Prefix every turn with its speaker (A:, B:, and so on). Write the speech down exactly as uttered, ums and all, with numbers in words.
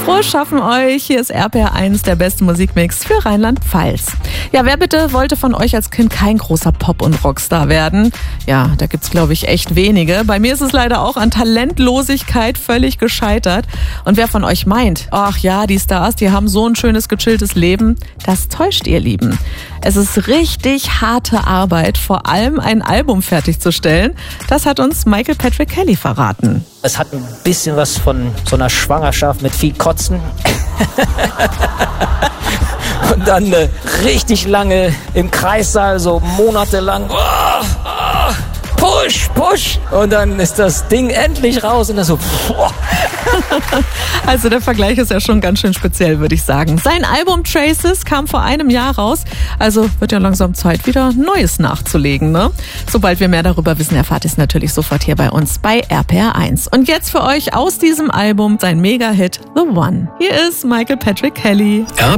A: Frohes Schaffen euch. Hier ist R P R eins, der beste Musikmix für Rheinland-Pfalz. Ja, wer bitte wollte von euch als Kind kein großer Pop- und Rockstar werden? Ja, da gibt's, glaube ich, echt wenige. Bei mir ist es leider auch an Talentlosigkeit völlig gescheitert. Und wer von euch meint, ach ja, die Stars, die haben so ein schönes, gechilltes Leben, das täuscht ihr Lieben. Es ist richtig harte Arbeit, vor allem ein Album fertigzustellen. Das hat uns Michael Patrick Kelly verraten.
B: Es hat ein bisschen was von so einer Schwangerschaft mit viel Kotzen. Und dann äh, richtig lange im Kreissaal, so monatelang. Oh, oh, push, push. Und dann ist das Ding endlich raus und dann so. Oh.
A: Also der Vergleich ist ja schon ganz schön speziell, würde ich sagen. Sein Album Traces kam vor einem Jahr raus. Also wird ja langsam Zeit, wieder Neues nachzulegen, ne? Sobald wir mehr darüber wissen, erfahrt ihr es natürlich sofort hier bei uns bei R P R eins. Und jetzt für euch aus diesem Album sein Mega-Hit The One. Hier ist Michael Patrick Kelly.
C: R